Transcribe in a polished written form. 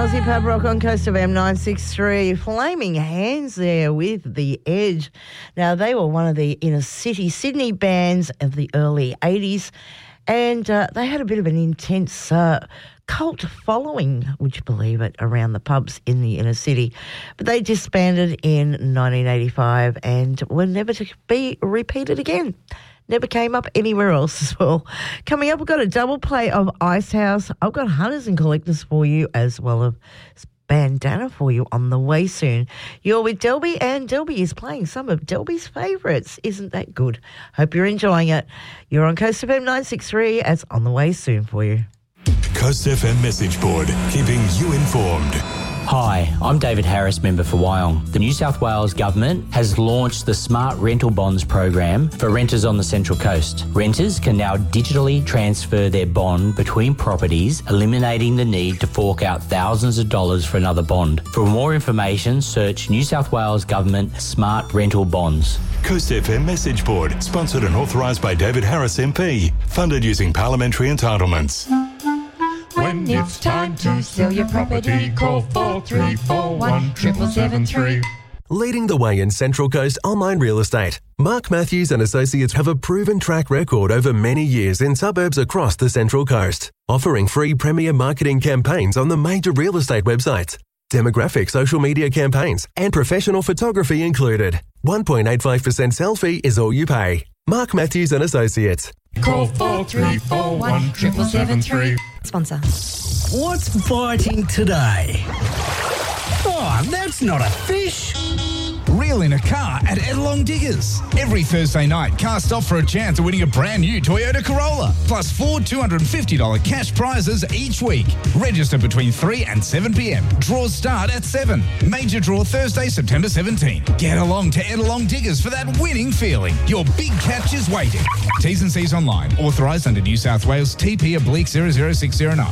Aussie Pub Rock on Coast of M963. Flaming Hands there with The Edge. Now, they were one of the inner city Sydney bands of the early 80s, and they had a bit of an intense cult following, would you believe it, around the pubs in the inner city. But they disbanded in 1985 and were never to be repeated again. Never came up anywhere else as well. Coming up, we've got a double play of Icehouse. I've got Hunters and Collectors for you, as well as Bandana for you on the way soon. You're with Delby, and Delby is playing some of Delby's favourites. Isn't that good? Hope you're enjoying it. You're on Coast FM 963. It's on the way soon for you. Coast FM message board, keeping you informed. Hi, I'm David Harris, member for Wyong. The New South Wales Government has launched the Smart Rental Bonds program for renters on the Central Coast. Renters can now digitally transfer their bond between properties, eliminating the need to fork out thousands of dollars for another bond. For more information, search New South Wales Government Smart Rental Bonds. Coast FM message board, sponsored and authorised by David Harris MP, funded using parliamentary entitlements. When it's time to sell your property, call 4341 7773. Leading the way in Central Coast online real estate, Mark Matthews and Associates have a proven track record over many years in suburbs across the Central Coast, offering free premier marketing campaigns on the major real estate websites, demographic social media campaigns, and professional photography included. 1.85% sell fee is all you pay. Mark Matthews and Associates. Call 4341 7773. Sponsor. What's biting today? Oh, that's not a fish. Reel in a car at Edelong Diggers. Every Thursday night, cast off for a chance of winning a brand new Toyota Corolla, plus 4 $250 cash prizes each week. Register between 3 and 7 p.m. Draws start at 7. Major draw Thursday, September 17. Get along to Edelong Diggers for that winning feeling. Your big catch is waiting. T's and C's online. Authorised under New South Wales TP /00609.